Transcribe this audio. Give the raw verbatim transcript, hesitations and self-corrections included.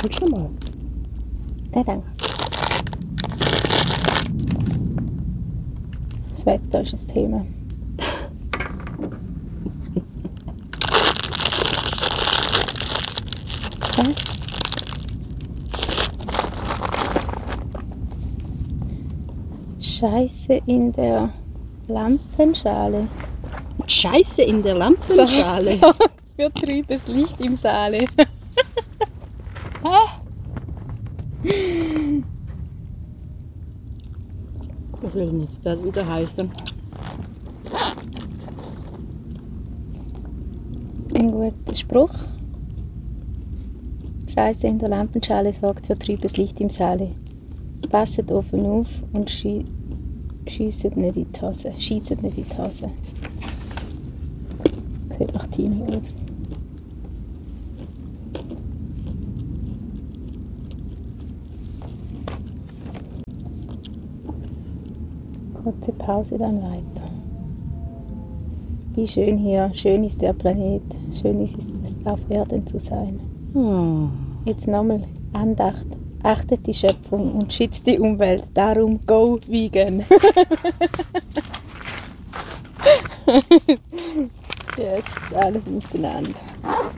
Willst du mal? Ja, danke. Das Wetter ist das Thema. Was? Scheiße in der Lampenschale. Scheiße in der Lampenschale. So, so für trübes Licht im Saale. Was will denn jetzt das wieder heißen? Ein guter Spruch. Scheiße in der Lampenschale sorgt für trübes Licht im Saale. Passet offen auf und schie schiesset nicht in die Hose. Schiesset nicht in die Hose. Sieht nach Tini aus. Kurze Pause, dann weiter. Wie schön hier, schön ist der Planet, schön ist es auf Erden zu sein. Oh. Jetzt nochmal Andacht. Achtet die Schöpfung und schützt die Umwelt. Darum go vegan. Yes, alles miteinander.